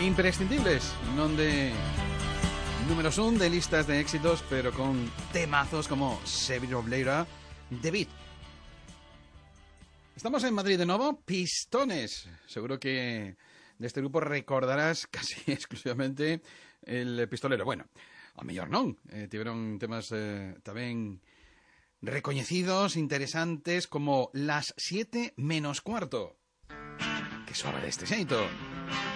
imprescindibles, non de números 1 de listas de éxitos, pero con temazos como Save Your Later, David. Estamos en Madrid de nuevo, Pistones. Seguro que de este grupo recordarás casi exclusivamente el pistolero. Bueno, ao mellor non, tiveron temas tamén recoñecidos, interesantes, como Las 7 menos cuarto, que soa deste xeito.